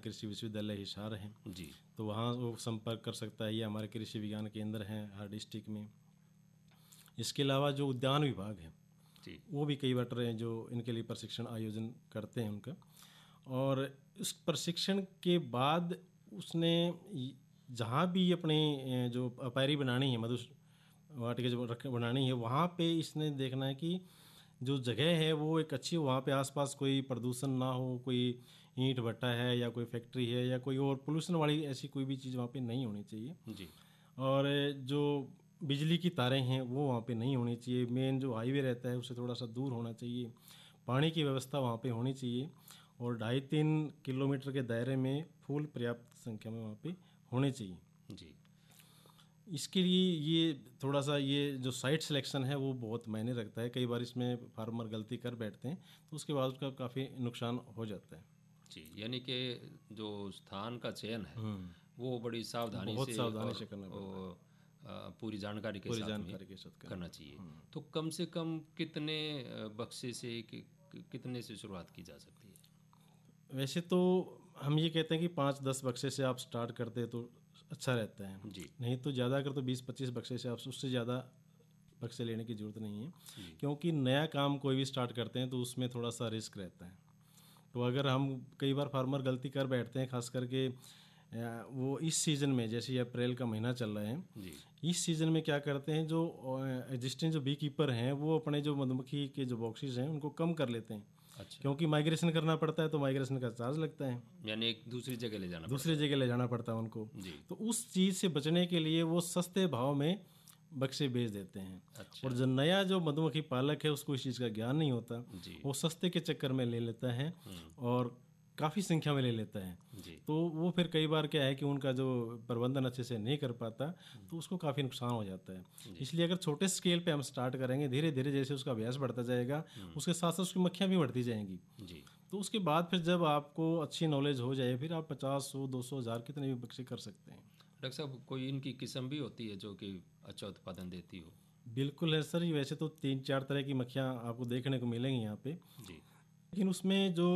कृषि विश्वविद्यालय हिसार है जी तो वहाँ वो संपर्क कर सकता है, या हमारे कृषि विज्ञान केंद्र हैं हर डिस्ट्रिक्ट में। इसके अलावा जो उद्यान विभाग है जी वो भी कई बार हैं जो इनके लिए प्रशिक्षण आयोजन करते हैं उनका। और इस प्रशिक्षण के बाद उसने जहाँ भी अपने जो अपायरी बनानी है, मधु वाटिका जो बनानी है, वहाँ पे इसने देखना है कि जो जगह है वो एक अच्छी हो, वहाँ पे आसपास कोई प्रदूषण ना हो, कोई ईंट भट्टा है या कोई फैक्ट्री है या कोई और पोल्यूशन वाली ऐसी कोई भी चीज़ वहाँ पे नहीं होनी चाहिए। जी और जो बिजली की तारें हैं वो वहाँ पे नहीं होनी चाहिए। मेन जो हाईवे रहता है उससे थोड़ा सा दूर होना चाहिए। पानी की व्यवस्था वहाँ पे होनी चाहिए और 2.5-3 किलोमीटर के दायरे में फूल पर्याप्त संख्या में वहाँ पे होने चाहिए। जी इसके लिए ये थोड़ा सा ये जो साइट सिलेक्शन है वो बहुत मायने रखता है। कई बार इसमें फार्मर गलती कर बैठते हैं तो उसके बाद उसका काफ़ी नुकसान हो जाता है। जी, यानी कि जो स्थान का चयन है वो बड़ी सावधानी बहुत से सावधानी और से करना पड़ता है, पूरी जानकारी के पूरी साथ में जानकारी के साथ करना चाहिए। तो कम से कम कितने बक्से से कितने से शुरुआत की जा सकती है? वैसे तो हम ये कहते हैं कि 5-10 बक्से से आप स्टार्ट करते हैं तो अच्छा रहता है। जी नहीं तो ज़्यादा अगर तो 20-25 बक्से से आप उससे ज़्यादा बक्से लेने की ज़रूरत नहीं है, क्योंकि नया काम कोई भी स्टार्ट करते हैं तो उसमें थोड़ा सा रिस्क रहता है। तो अगर हम कई बार फार्मर गलती कर बैठते हैं, खास करके वो इस सीज़न में, जैसे अप्रैल का महीना चल रहा है, जी इस सीज़न में क्या करते हैं जो एग्जिस्टिंग जो बी कीपर हैं वो अपने जो मधुमक्खी के जो बॉक्सेस हैं उनको कम कर लेते हैं, अच्छा, क्योंकि माइग्रेशन करना पड़ता है तो माइग्रेशन का चार्ज लगता है, यानी एक दूसरी जगह ले जाना दूसरी जगह ले जाना पड़ता है उनको। जी तो उस चीज़ से बचने के लिए वो सस्ते भाव में बक्से बेच देते हैं। अच्छा और जो नया जो मधुमक्खी पालक है उसको इस चीज़ का ज्ञान नहीं होता, जी वो सस्ते के चक्कर में ले लेता है और काफ़ी संख्या में ले लेता है। जी तो वो फिर कई बार क्या है कि उनका जो प्रबंधन अच्छे से नहीं कर पाता तो उसको काफ़ी नुकसान हो जाता है। इसलिए अगर छोटे स्केल पे हम स्टार्ट करेंगे, धीरे धीरे जैसे उसका अभ्यास बढ़ता जाएगा उसके साथ साथ उसकी मक्खियाँ भी बढ़ती जाएंगी। जी तो उसके बाद फिर जब आपको अच्छी नॉलेज हो जाए फिर आप 50, 100, 200, 1000 कितने भी बक्से कर सकते हैं। डॉक्टर साहब, कोई इनकी किस्म भी होती है जो कि अच्छा उत्पादन देती हो? बिल्कुल है सर, ये वैसे तो 3-4 तरह की मक्खियाँ आपको देखने को मिलेंगी यहाँ पे, जी लेकिन उसमें जो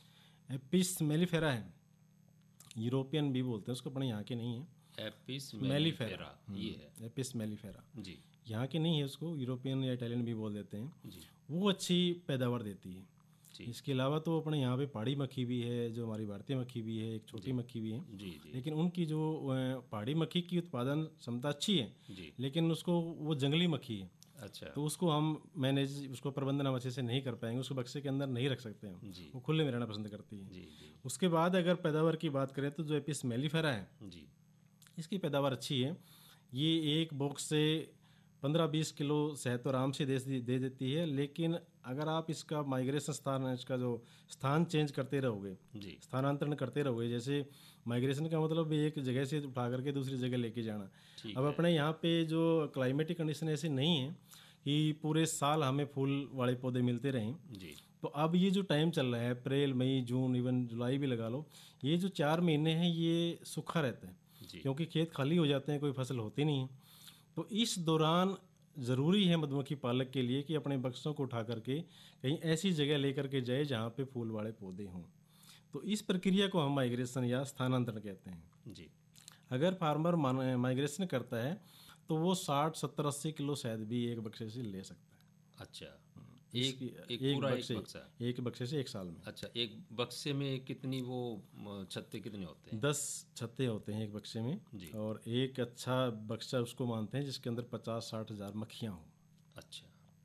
एपिस मेलिफेरा है, यूरोपियन भी बोलते हैं उसको, अपने यहाँ के नहीं है। एपिस मेलिफेरा, मेलिफेरा ये है? एपिस मेलिफेरा जी यहाँ के नहीं है, उसको यूरोपियन या इटालियन भी बोल देते हैं। जी वो अच्छी पैदावार देती है। जी इसके अलावा तो अपने यहाँ पे पहाड़ी मक्खी भी है, जो हमारी भारतीय मक्खी भी है, एक छोटी मक्खी भी है। जी जी लेकिन उनकी जो पहाड़ी मक्खी की उत्पादन क्षमता अच्छी है, जी लेकिन उसको वो जंगली मक्खी है अच्छा तो उसको हम मैनेज, उसको प्रबंधन हम अच्छे से नहीं कर पाएंगे, उसको बक्से के अंदर नहीं रख सकते हम, जी वो खुले में रहना पसंद करती है। जी जी उसके बाद अगर पैदावार की बात करें तो जो एपिस मेलिफेरा है जी इसकी पैदावार अच्छी है। ये एक बॉक्स से 15-20 किलो शहद तो आराम से दे देती है, लेकिन अगर आप इसका माइग्रेशन स्थान, इसका जो स्थान चेंज करते रहोगे, जी स्थानांतरण करते रहोगे, जैसे माइग्रेशन का मतलब भी एक जगह से उठा करके दूसरी जगह लेके जाना। ठीक अब है। अपने यहाँ पे जो क्लाइमेटिक कंडीशन ऐसी नहीं है कि पूरे साल हमें फूल वाले पौधे मिलते रहें, जी तो अब ये जो टाइम चल रहा है अप्रैल, मई, जून, इवन जुलाई भी लगा लो, ये जो 4 महीने हैं ये सूखा रहता है, जी क्योंकि खेत खाली हो जाते हैं, कोई फसल होती नहीं है। तो इस दौरान ज़रूरी है मधुमक्खी पालक के लिए कि अपने बक्सों को उठा करके कहीं ऐसी जगह लेकर के जाए जहाँ पे फूल वाले पौधे हों। तो इस प्रक्रिया को हम माइग्रेशन या स्थानांतरण कहते हैं। जी अगर फार्मर माइग्रेशन करता है तो वो 60, 70, 80 किलो शहद भी एक बक्से से ले सकता है। अच्छा, इसकी एक पूरा एक बक्सा? एक बक्से से एक साल में अच्छा, एक बक्से में कितनी वो छत्ते कितने होते हैं? 10 छत्ते होते हैं एक बक्से में, जी और एक अच्छा बक्सा उसको मानते हैं जिसके अंदर 50-60 हज़ार मक्खियाँ हों। अच्छा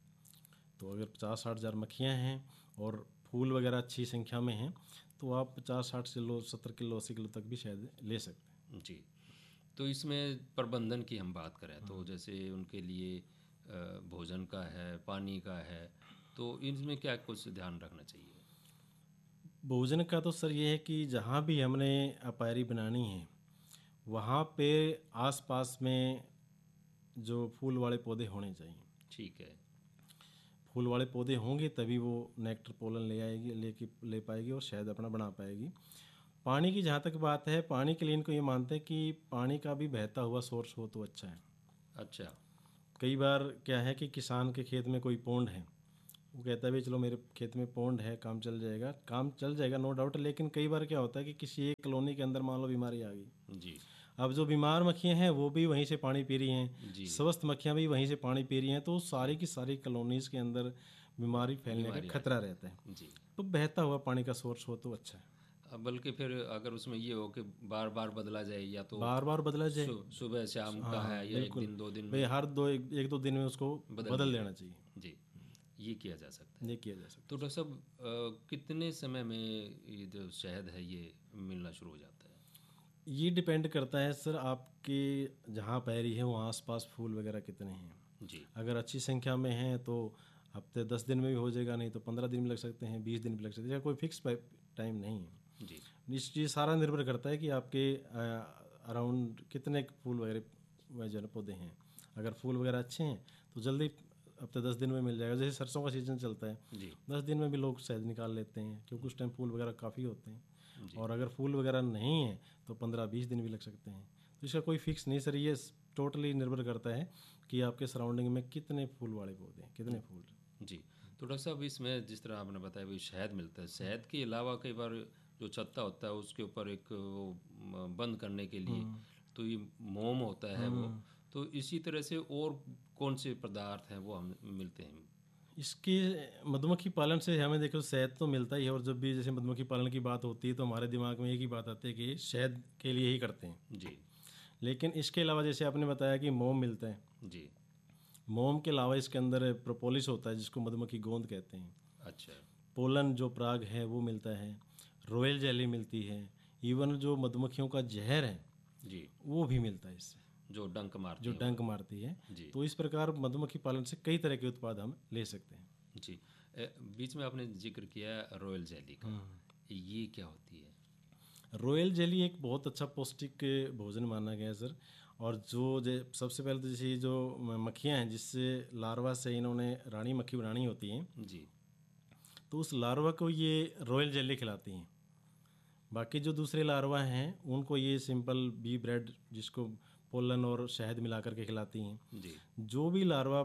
तो अगर 50-60 हज़ार मक्खियाँ हैं और फूल वगैरह अच्छी संख्या में हैं तो आप 50-60 किलो, 70 किलो, 80 किलो तक भी शायद ले सकते हैं। जी। तो इसमें प्रबंधन की हम बात करें तो जैसे उनके लिए भोजन का है, पानी का है, तो इनमें क्या कुछ ध्यान रखना चाहिए? भोजन का तो सर ये है कि जहाँ भी हमने अपायरी बनानी है वहाँ पे आसपास में जो फूल वाले पौधे होने चाहिए। ठीक है। फूल वाले पौधे होंगे तभी वो नेक्टर पोलन ले पाएगी और शहद अपना बना पाएगी। पानी की जहाँ तक बात है, पानी के लिए इनको ये मानते हैं कि पानी का भी बहता हुआ सोर्स हो तो अच्छा है। अच्छा कई बार क्या है कि किसान के खेत में कोई पौंड है, वो कहता है भाई चलो मेरे खेत में पौंड है, काम चल जाएगा नो डाउट। लेकिन कई बार क्या होता है कि किसी एक कॉलोनी के अंदर मान लो बीमारी आ गई, जी अब जो बीमार मक्खियाँ हैं वो भी वहीं से पानी पी रही हैं, जी स्वस्थ मक्खियाँ भी वहीं से पानी पी रही हैं, तो सारी की सारी कॉलोनीज़ के अंदर बीमारी फैलने का बीमारी आ खतरा रहता है। जी। तो बहता हुआ पानी का सोर्स हो तो अच्छा है। बल्कि फिर अगर उसमें ये हो कि बार बार बदला जाए, या तो बार बार बदला जाए। सुबह शाम हाँ का हाँ है, या एक बिल्कुल दिन 2 दिन भाई, में हर एक दो दिन में उसको बदल बदल दिया देना जाए। चाहिए। जी, ये किया जा सकता है। ये किया जा सकता तो डॉक्टर साहब, कितने समय में ये जो शहद है ये मिलना शुरू हो जाता है? है। ये डिपेंड करता है सर, आपके जहाँ पैरी है वहाँ आसपास फूल वगैरह कितने हैं। जी अगर अच्छी संख्या में हैं तो हफ्ते 10 दिन में भी हो जाएगा, नहीं तो 15 दिन भी लग सकते हैं, 20 दिन भी लग सकते हैं। इसका कोई फिक्स टाइम नहीं है। जी ये सारा निर्भर करता है कि आपके अराउंड कितने फूल वगैरह जो है पौधे हैं। अगर फूल वगैरह अच्छे हैं तो जल्दी हफ्ते 10 दिन में मिल जाएगा। जैसे सरसों का सीज़न चलता है, जी 10 दिन में भी लोग शहद निकाल लेते हैं, क्योंकि उस टाइम फूल वगैरह काफ़ी होते हैं। जी और अगर फूल वगैरह नहीं है तो 15-20 दिन भी लग सकते हैं। तो इसका कोई फिक्स नहीं सर, ये टोटली निर्भर करता है कि आपके सराउंडिंग में कितने फूल वाले पौधे हैं, कितने फूल। जी। तो डॉक्टर साहब, इसमें जिस तरह आपने बताया भी शहद मिलता है, शहद के अलावा कई बार जो छत्ता होता है उसके ऊपर एक वो बंद करने के लिए तो ये मोम होता है वो, तो इसी तरह से और कौन से पदार्थ हैं वो हम मिलते हैं? इसके मधुमक्खी पालन से हमें देखो शहद तो मिलता ही है, और जब भी जैसे मधुमक्खी पालन की बात होती है तो हमारे दिमाग में एक ही बात आती है कि शहद के लिए ही करते हैं। जी लेकिन इसके अलावा जैसे आपने बताया कि मोम मिलता है, जी। मोम के अलावा इसके अंदर प्रोपोलिस होता है जिसको मधुमक्खी गोंद कहते हैं। अच्छा। पोलन जो पराग है वो मिलता है, रॉयल जेली मिलती है, इवन जो मधुमक्खियों का जहर है जी, वो भी मिलता है इससे, जो डंक मारती जो हैं डंक मारती है। जी तो इस प्रकार मधुमक्खी पालन से कई तरह के उत्पाद हम ले सकते हैं। जी। बीच में आपने जिक्र किया रॉयल जेली का, ये क्या होती है? रॉयल जेली एक बहुत अच्छा पौष्टिक भोजन माना गया है सर। और सबसे पहले तो जैसे ये जो मक्खियाँ हैं जिससे लार्वा से इन्होंने रानी मक्खी बनानी होती हैं, जी तो उस लार्वा को ये रॉयल जेली खिलाती हैं। बाकी जो दूसरे लार्वा हैं उनको ये सिंपल बी ब्रेड जिसको पोलन और शहद मिला करके खिलाती हैं। जी। जो भी लार्वा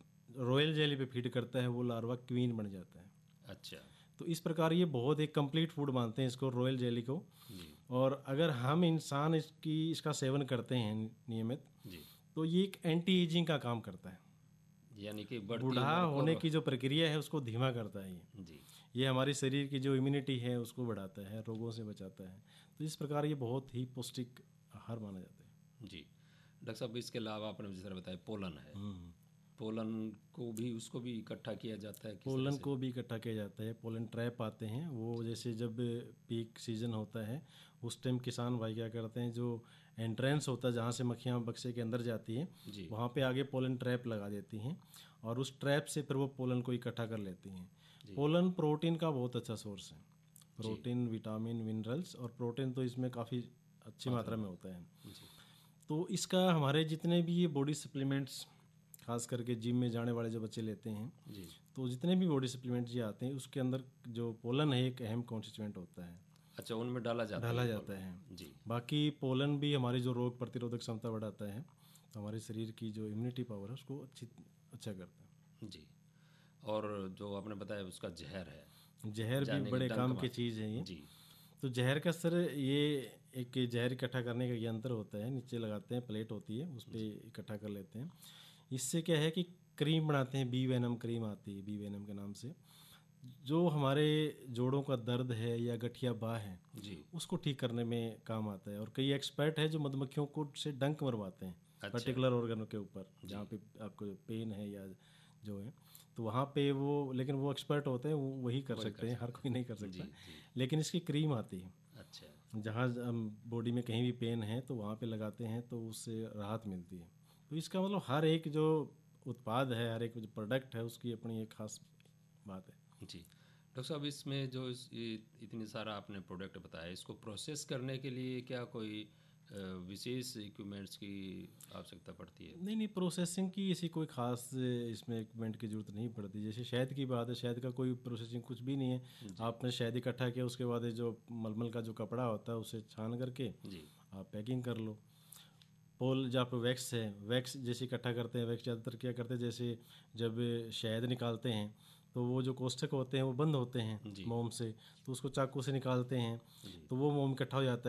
रॉयल जेली पे फीड करता है वो लार्वा क्वीन बन जाता है। अच्छा। तो इस प्रकार ये बहुत एक कंप्लीट फूड मानते हैं इसको, रॉयल जेली को। जी और अगर हम इंसान इसका सेवन करते हैं नियमित, जी। तो ये एक एंटी एजिंग का काम करता है। यानी कि बढ़ती बूढ़ा उम्र को होने की जो प्रक्रिया है उसको धीमा करता है ये। जी ये हमारे शरीर की जो इम्यूनिटी है उसको बढ़ाता है, रोगों से बचाता है। तो इस प्रकार ये बहुत ही पौष्टिक आहार माना जाता है। जी। डॉक्टर साहब, इसके अलावा आपने जिस तरह बताया पोलन है, हम्म। पोलन को भी उसको भी इकट्ठा किया जाता है किस तरह पोलन से? को भी इकट्ठा किया जाता है। पोलन ट्रैप आते हैं, वो जैसे जब पीक सीजन होता है उस टाइम किसान भाई क्या करते हैं, जो एंट्रेंस होता है जहाँ से मक्खियाँ बक्से के अंदर जाती हैं जी वहाँ पे आगे पोलन ट्रैप लगा देती हैं, और उस ट्रैप से फिर वो पोलन को इकट्ठा कर लेती हैं। जी पोलन प्रोटीन का बहुत अच्छा सोर्स है, प्रोटीन, विटामिन, मिनरल्स, और प्रोटीन तो इसमें काफ़ी अच्छी मात्रा में होता है। जी तो इसका हमारे जितने भी ये बॉडी सप्लीमेंट्स, खास करके जिम में जाने वाले जो बच्चे लेते हैं, जी। तो जितने भी बॉडी सप्लीमेंट्स ये आते हैं उसके अंदर जो पोलन है एक अहम कॉन्स्टिट्यूएंट होता है, अच्छा, उनमें डाला जाता डाला है जाता है। जी बाकी पोलन भी हमारी जो रोग प्रतिरोधक क्षमता बढ़ाता है, तो हमारे शरीर की जो इम्यूनिटी पावर है उसको अच्छा करता है। जी। और जो आपने बताया उसका जहर है, जहर भी जाने की बड़े डंक काम की मार चीज़ है ये। जी तो जहर का सर ये एक जहर इकट्ठा करने का यंत्र होता है, नीचे लगाते हैं, प्लेट होती है उस पर इकट्ठा कर लेते हैं। इससे क्या है कि क्रीम बनाते हैं, बी वेनम क्रीम आती है बी वेनम के नाम से, जो हमारे जोड़ों का दर्द है या गठिया बाह है जी। उसको ठीक करने में काम आता है। और कई एक्सपर्ट है जो मधुमक्खियों को से डंक मरवाते हैं अच्छा। पर्टिकुलर ऑर्गन के ऊपर जहाँ पे आपको पेन है या जो है, तो वहाँ पे वो, लेकिन वो एक्सपर्ट होते हैं, वो वही कर सकते हैं, हर कोई नहीं कर जी सकता। जी। लेकिन इसकी क्रीम आती है, अच्छा। जहाँ बॉडी में कहीं भी पेन है तो वहाँ पे लगाते हैं तो उससे राहत मिलती है। तो इसका मतलब हर एक जो उत्पाद है, हर एक जो प्रोडक्ट है उसकी अपनी एक खास बात है। जी डॉक्टर साहब, इसमें जो ये इतनी सारा आपने प्रोडक्ट बताया, इसको प्रोसेस करने के लिए क्या कोई विशेष इक्विपमेंट्स की आवश्यकता पड़ती है? नहीं नहीं, प्रोसेसिंग की ऐसी कोई खास इसमें इक्विपमेंट की ज़रूरत नहीं पड़ती। जैसे शहद की बात है, शहद का कोई प्रोसेसिंग कुछ भी नहीं है। आपने शहद इकट्ठा किया, उसके बाद ये जो मलमल का जो कपड़ा होता है उसे छान करके जी आप पैकिंग कर लो। पोल जहाँ पे वैक्स है, वैक्स जैसे इकट्ठा करते हैं, वैक्स ज़्यादातर क्या करते हैं, जैसे जब शहद निकालते हैं तो वो जो कोष्ठक होते हैं वो बंद होते हैं जी। मोम से, तो उसको चाकू से निकालते हैं, तो वो मोम इकट्ठा हो जाता है।